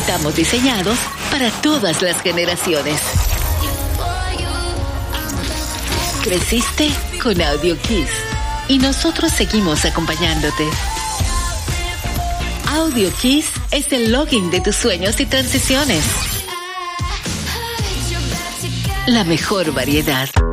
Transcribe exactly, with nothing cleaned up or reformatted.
Estamos diseñados para todas las generaciones. Creciste con Audio Kiss y nosotros seguimos acompañándote. Audio Kiss es el login de tus sueños y transiciones. La mejor variedad.